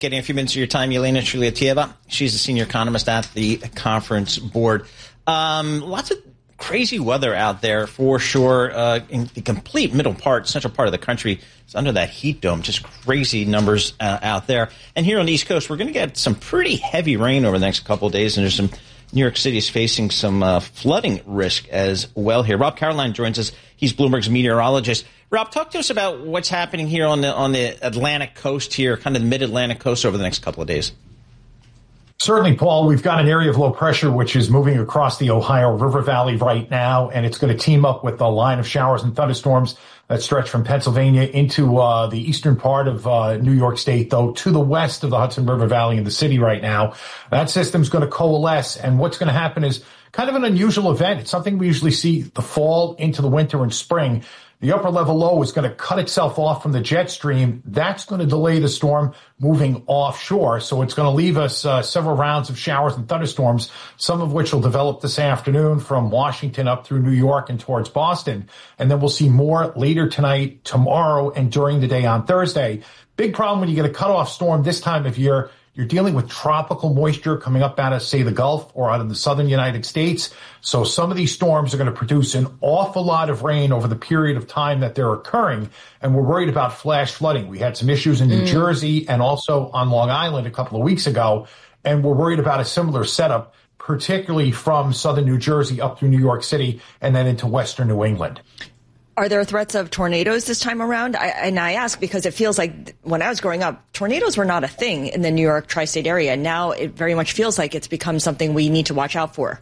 getting a few minutes of your time, Yelena Chuletieva. She's a senior economist at the Conference Board. Lots of crazy weather out there for sure. In the complete central part of the country is under that heat dome. Just crazy numbers out there. And here on the East Coast, we're going to get some pretty heavy rain over the next couple of days. And there's some New York City is facing some flooding risk as well here. Rob Caroline joins us. He's Bloomberg's meteorologist. Rob, talk to us about what's happening here on the Atlantic coast here, kind of the mid-Atlantic coast over the next couple of days. Certainly, Paul. We've got an area of low pressure which is moving across the Ohio River Valley right now, and it's going to team up with a line of showers and thunderstorms that stretch from Pennsylvania into the eastern part of New York State, though, to the west of the Hudson River Valley in the city right now. That system's going to coalesce, and what's going to happen is kind of an unusual event. It's something we usually see the fall into the winter and spring. The upper level low is going to cut itself off from the jet stream. That's going to delay the storm moving offshore. So it's going to leave us several rounds of showers and thunderstorms, some of which will develop this afternoon from Washington up through New York and towards Boston. And then we'll see more later tonight, tomorrow, and during the day on Thursday. Big problem when you get a cutoff storm this time of year. You're dealing with tropical moisture coming up out of, say, the Gulf or out of the southern United States. So some of these storms are going to produce an awful lot of rain over the period of time that they're occurring. And we're worried about flash flooding. We had some issues in New Jersey and also on Long Island a couple of weeks ago. And we're worried about a similar setup, particularly from southern New Jersey up through New York City and then into western New England. Are there threats of tornadoes this time around? I ask because it feels like when I was growing up, tornadoes were not a thing in the New York tri-state area. Now it very much feels like it's become something we need to watch out for.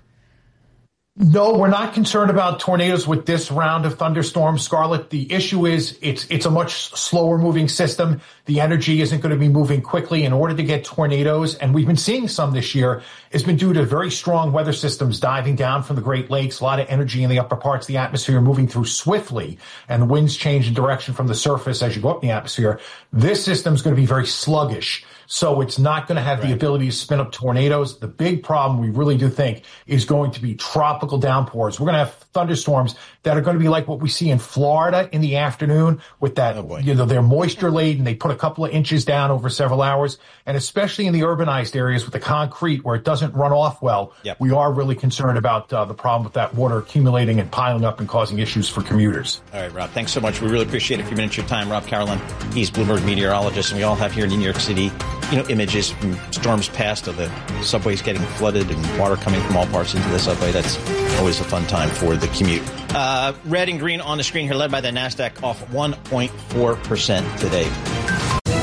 No, we're not concerned about tornadoes with this round of thunderstorms, Scarlett. The issue is it's a much slower moving system. The energy isn't going to be moving quickly in order to get tornadoes. And we've been seeing some this year. It's been due to very strong weather systems diving down from the Great Lakes, a lot of energy in the upper parts of the atmosphere moving through swiftly, and the winds change in direction from the surface as you go up in the atmosphere. This system is going to be very sluggish. So it's not going to have the ability to spin up tornadoes. The big problem we really do think is going to be tropical downpours. We're going to have thunderstorms that are going to be like what we see in Florida in the afternoon with that, they're moisture laden. They put a couple of inches down over several hours. And especially in the urbanized areas with the concrete where it doesn't run off well, we are really concerned about the problem with that water accumulating and piling up and causing issues for commuters. All right, Rob, thanks so much. We really appreciate a few minutes of your time. Rob Caroline, he's Bloomberg meteorologist, and we all have here in New York City images from storms past of the subways getting flooded and water coming from all parts into the subway. That's always a fun time for the commute. Red and green on the screen here, led by the NASDAQ off 1.4% today.